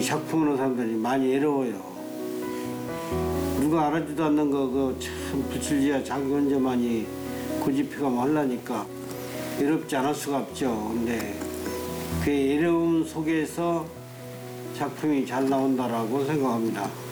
작품으로 사람들이 많이 외로워요. 누가 알아주도 않는 거 그 참 부칠지야 자기 혼자만이 고집피가면 하려니까 외롭지 않을 수가 없죠. 근데 그 외로움 속에서 작품이 잘 나온다라고 생각합니다.